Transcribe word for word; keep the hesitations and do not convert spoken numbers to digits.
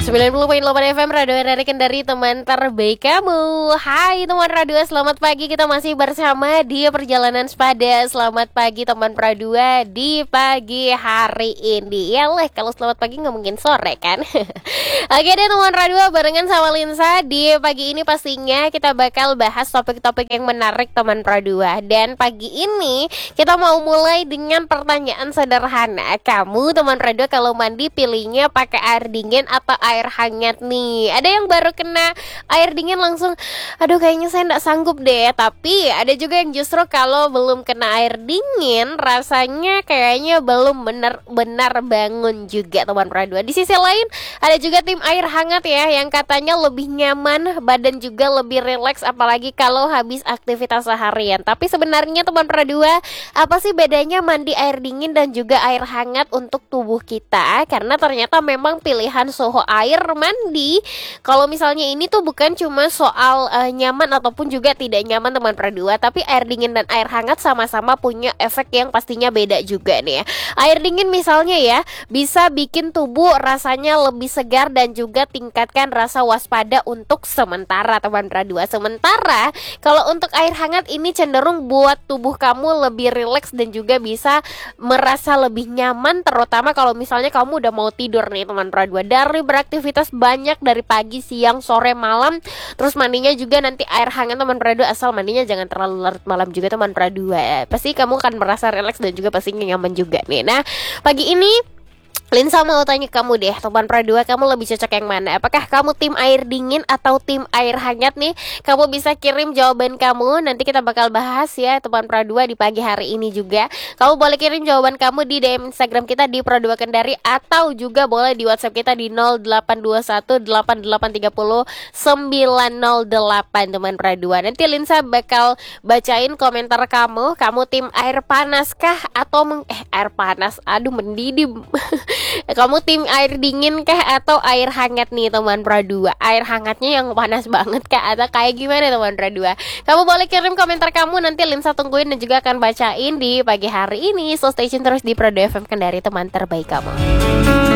sembilan puluh koma delapan F M Radio R R Kendari, teman terbaik kamu. Hai teman Radio, selamat pagi. Kita masih bersama di Perjalanan Sepada. Selamat pagi teman Pradua di pagi hari ini. Ya leh, kalau selamat pagi nggak mungkin sore kan. Oke deh teman Radio, barengan sama Linsa. Di pagi ini pastinya kita bakal bahas topik-topik yang menarik teman Pradua. Dan pagi ini kita mau mulai dengan pertanyaan sederhana. Kamu teman Radio kalau mandi pilihnya pakai air dingin atau air hangat nih? Ada yang baru kena air dingin langsung, aduh kayaknya saya nggak sanggup deh. Tapi ada juga yang justru kalau belum kena air dingin rasanya kayaknya belum benar-benar bangun juga teman Pradua. Di sisi lain ada juga tim air hangat ya, yang katanya lebih nyaman, badan juga lebih rileks apalagi kalau habis aktivitas seharian. Tapi sebenarnya teman Pradua, apa sih bedanya mandi air dingin dan juga air hangat untuk tubuh kita? Karena ternyata memang pilihan suhu air mandi kalau misalnya ini tuh bukan cuma soal uh, nyaman ataupun juga tidak nyaman teman Pradua, tapi air dingin dan air hangat sama-sama punya efek yang pastinya beda juga nih ya. Air dingin misalnya ya bisa bikin tubuh rasanya lebih segar dan juga tingkatkan rasa waspada untuk sementara teman Pradua. Sementara kalau untuk air hangat ini cenderung buat tubuh kamu lebih rileks dan juga bisa merasa lebih nyaman, terutama kalau misalnya kamu udah mau tidur nih teman Pradua. Dari beraktivitas banyak dari pagi, siang, sore, malam, terus mandinya juga nanti air hangat teman Pradua, asal mandinya jangan terlalu larut malam juga teman Pradua. Pasti kamu akan merasa rileks dan juga pastinya nyaman juga nih. Nah, pagi ini Linsa mau tanya kamu deh teman Pradua, kamu lebih cocok yang mana? Apakah kamu tim air dingin atau tim air hangat nih? Kamu bisa kirim jawaban kamu, nanti kita bakal bahas ya teman Pradua di pagi hari ini juga. Kamu boleh kirim jawaban kamu di D M Instagram kita di Pradua Kendari, atau juga boleh di WhatsApp kita di nol delapan dua satu delapan delapan tiga nol sembilan nol delapan teman Pradua. Nanti Linsa bakal bacain komentar kamu. Kamu tim air panas kah atau meng- eh air panas? Aduh mendidih. Kamu tim air dingin kah atau air hangat nih teman Pradua? Air hangatnya yang panas banget kah atau kayak gimana teman Pradua? Kamu boleh kirim komentar kamu, nanti Linsa tungguin dan juga akan bacain di pagi hari ini. So stay tune terus di Pradua F M Kendari, teman terbaik kamu.